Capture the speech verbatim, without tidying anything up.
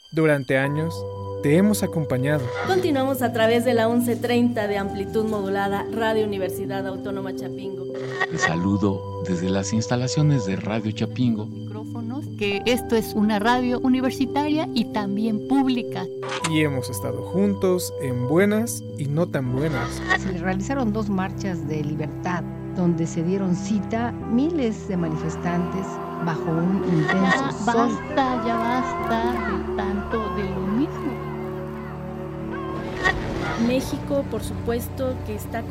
Durante años, te hemos acompañado. Continuamos a través de la once treinta de amplitud modulada Radio Universidad Autónoma Chapingo. Te saludo desde las instalaciones de Radio Chapingo. Micrófonos, que esto es una radio universitaria y también pública. Y hemos estado juntos en buenas y no tan buenas. Se realizaron dos marchas de libertad, donde se dieron cita miles de manifestantes bajo un intenso ya sol. Basta, ya basta de tanto de lo mismo. México, por supuesto, que está